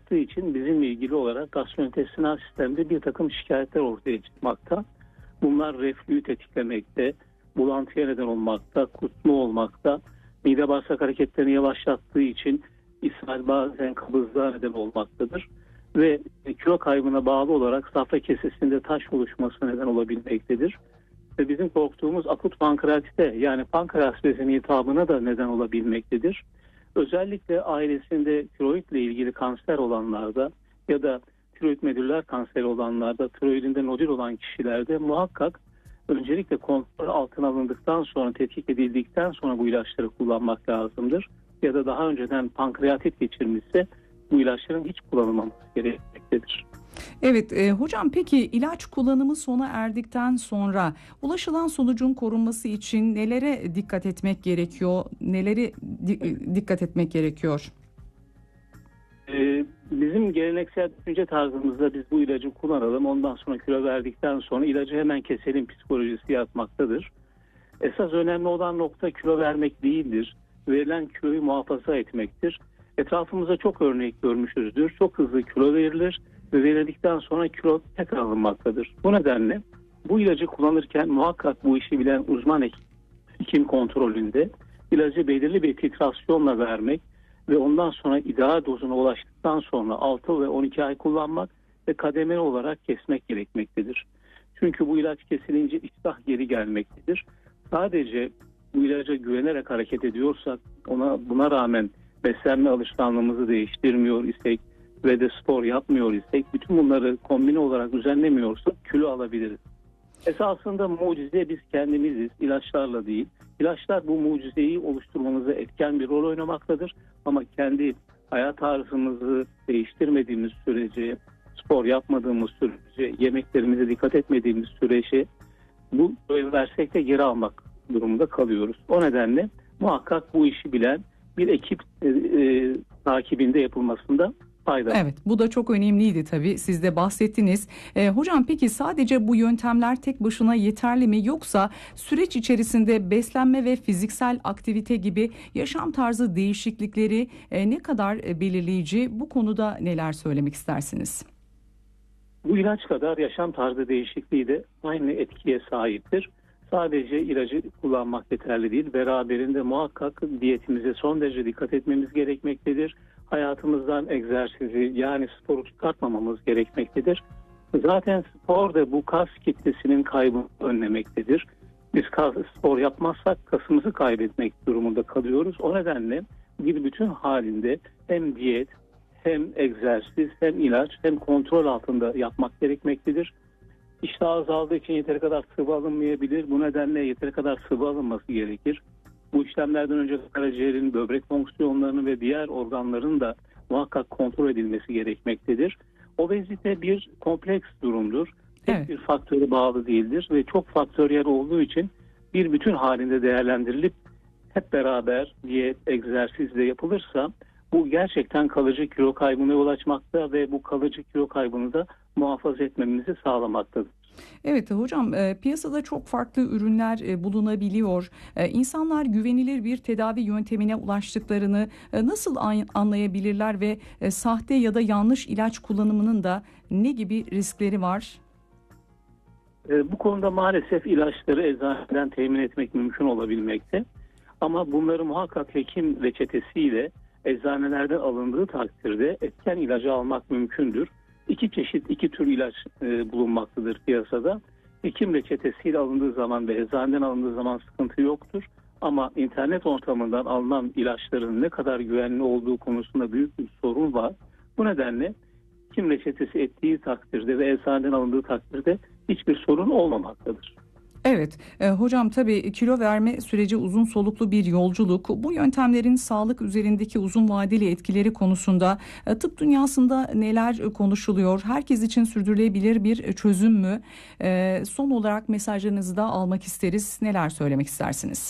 arttığı için bizimle ilgili olarak gastrointestinal sistemde bir takım şikayetler ortaya çıkmakta. Bunlar reflüyü tetiklemekte, bulantıya neden olmakta, kusma olmakta, mide bağırsak hareketlerini yavaşlattığı için ishal, bazen kabızlığa neden olmaktadır. Ve kilo kaybına bağlı olarak safra kesesinde taş oluşması neden olabilmektedir. Ve bizim korktuğumuz akut pankreatite, yani pankreas bezinin iltihabına da neden olabilmektedir. Özellikle ailesinde tiroidle ilgili kanser olanlarda ya da tiroid medüller kanseri olanlarda, tiroidinde nodül olan kişilerde muhakkak öncelikle kontrol altına alındıktan sonra, tetkik edildikten sonra bu ilaçları kullanmak lazımdır. Ya da daha önceden pankreatit geçirmişse bu ilaçların hiç kullanılmaması gerekmektedir. Evet hocam, peki ilaç kullanımı sona erdikten sonra ulaşılan sonucun korunması için nelere dikkat etmek gerekiyor? Neleri dikkat etmek gerekiyor? Bizim geleneksel düşünce tarzımızda biz bu ilacı kullanalım, ondan sonra kilo verdikten sonra ilacı hemen keselim psikolojisi yatmaktadır. Esas önemli olan nokta kilo vermek değildir. Verilen kiloyu muhafaza etmektir. Etrafımızda çok örnek görmüşüzdür. Çok hızlı kilo verilir ve verildikten sonra kilo tekrar alınmaktadır. Bu nedenle bu ilacı kullanırken muhakkak bu işi bilen uzman hekim kontrolünde ilacı belirli bir titrasyonla vermek ve ondan sonra ideal dozuna ulaştıktan sonra 6 ve 12 ay kullanmak ve kademeli olarak kesmek gerekmektedir. Çünkü bu ilaç kesilince iştah geri gelmektedir. Sadece bu ilaca güvenerek hareket ediyorsak, buna rağmen beslenme alışkanlığımızı değiştirmiyor isek ve de spor yapmıyor isek, bütün bunları kombine olarak düzenlemiyorsak kilo alabiliriz. Esasında mucize biz kendimiziz, ilaçlarla değil. İlaçlar bu mucizeyi oluşturmamıza etken bir rol oynamaktadır. Ama kendi hayat tarzımızı değiştirmediğimiz sürece, spor yapmadığımız sürece, yemeklerimize dikkat etmediğimiz sürece bu versek de geri almak durumunda kalıyoruz. O nedenle muhakkak bu işi bilen bir ekip takibinde yapılmasında fayda var. Evet, bu da çok önemliydi tabii. Siz de bahsettiniz. Hocam peki sadece bu yöntemler tek başına yeterli mi? Yoksa süreç içerisinde beslenme ve fiziksel aktivite gibi yaşam tarzı değişiklikleri ne kadar belirleyici? Bu konuda neler söylemek istersiniz? Bu ilaç kadar yaşam tarzı değişikliği de aynı etkiye sahiptir. Sadece ilacı kullanmak yeterli değil. Beraberinde muhakkak diyetimize son derece dikkat etmemiz gerekmektedir. Hayatımızdan egzersizi, yani sporu çıkartmamamız gerekmektedir. Zaten spor da bu kas kitlesinin kaybını önlemektedir. Biz spor yapmazsak kasımızı kaybetmek durumunda kalıyoruz. O nedenle bir bütün halinde hem diyet, hem egzersiz, hem ilaç, hem kontrol altında yapmak gerekmektedir. İştah azaldığı için yeteri kadar sıvı alınmayabilir. Bu nedenle yeteri kadar sıvı alınması gerekir. Bu işlemlerden önce karaciğerin, böbrek fonksiyonlarının ve diğer organların da muhakkak kontrol edilmesi gerekmektedir. Obezite bir kompleks durumdur. Tek bir faktöre bağlı değildir ve çok faktöriyel olduğu için bir bütün halinde değerlendirilip hep beraber diyet, egzersizle yapılırsa bu gerçekten kalıcı kilo kaybına yol açmakta ve bu kalıcı kilo kaybını da muhafaza etmemizi sağlamaktadır. Evet hocam, piyasada çok farklı ürünler bulunabiliyor. İnsanlar güvenilir bir tedavi yöntemine ulaştıklarını nasıl anlayabilirler ve sahte ya da yanlış ilaç kullanımının da ne gibi riskleri var? Bu konuda maalesef ilaçları eczaneden temin etmek mümkün olabilmekte. Ama bunları muhakkak hekim reçetesiyle eczanelerden alındığı takdirde etken ilacı almak mümkündür. İki tür ilaç bulunmaktadır piyasada. Hekim reçetesiyle alındığı zaman ve eczaneden alındığı zaman sıkıntı yoktur. Ama internet ortamından alınan ilaçların ne kadar güvenli olduğu konusunda büyük bir sorun var. Bu nedenle hekim reçetesi ettiği takdirde ve eczaneden alındığı takdirde hiçbir sorun olmamaktadır. Evet hocam, tabii kilo verme süreci uzun soluklu bir yolculuk. Bu yöntemlerin sağlık üzerindeki uzun vadeli etkileri konusunda tıp dünyasında neler konuşuluyor? Herkes için sürdürülebilir bir çözüm mü? Son olarak mesajlarınızı da almak isteriz. Neler söylemek istersiniz?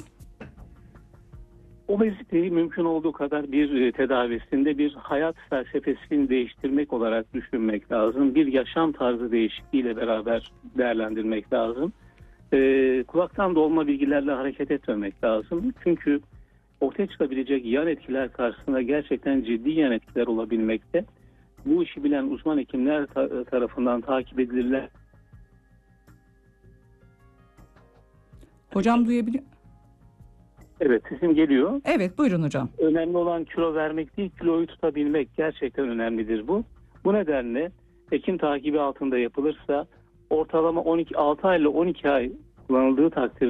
Obeziteyi mümkün olduğu kadar bir tedavisinde bir hayat felsefesini değiştirmek olarak düşünmek lazım. Bir yaşam tarzı değişikliğiyle beraber değerlendirmek lazım. Kulaktan dolma bilgilerle hareket etmemek lazım. Çünkü ortaya çıkabilecek yan etkiler karşısında gerçekten ciddi yan etkiler olabilmekte. bu işi bilen uzman hekimler tarafından takip edilirler. Hocam duyabiliyor? Evet, sesim geliyor. Evet, buyurun hocam. Önemli olan kilo vermek değil, kiloyu tutabilmek gerçekten önemlidir bu. Bu nedenle hekim takibi altında yapılırsa ortalama 6 ay ile 12 ay kullanıldığı takdirde